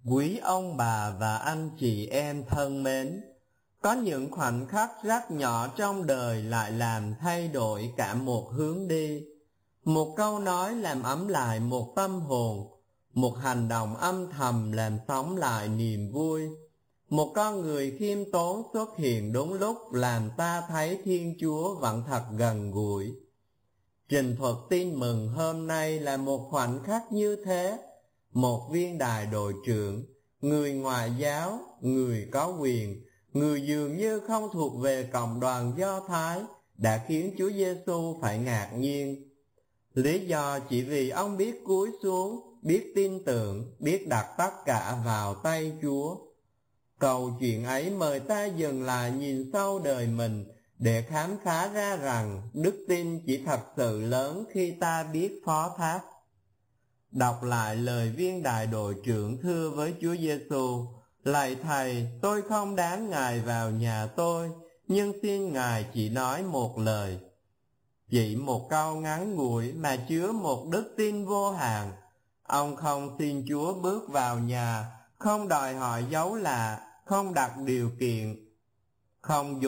Quý ông bà và anh chị em thân mến, có những khoảnh khắc rất nhỏ trong đời lại làm thay đổi cả một hướng đi. Một câu nói làm ấm lại một tâm hồn, một hành động âm thầm làm sống lại niềm vui. Một con người khiêm tốn xuất hiện đúng lúc làm ta thấy Thiên Chúa vẫn thật gần gũi. Trình thuật tin mừng hôm nay là một khoảnh khắc như thế. Một viên đài đội trưởng, người ngoại giáo, người có quyền, người dường như không thuộc về cộng đoàn Do Thái, đã khiến Chúa Giêsu phải ngạc nhiên. Lý do chỉ vì ông biết cúi xuống, biết tin tưởng, biết đặt tất cả vào tay Chúa. Câu chuyện ấy mời ta dừng lại nhìn sâu đời mình để khám phá ra rằng đức tin chỉ thật sự lớn khi ta biết phó thác. Đọc lại lời viên đại đội trưởng thưa với Chúa Giêsu: Lạy Thầy, tôi không đáng Ngài vào nhà tôi, nhưng xin Ngài chỉ nói một lời. Chỉ một câu ngắn ngủi mà chứa một đức tin vô hạn. Ông không xin Chúa bước vào nhà, không đòi hỏi dấu lạ, không đặt điều kiện, không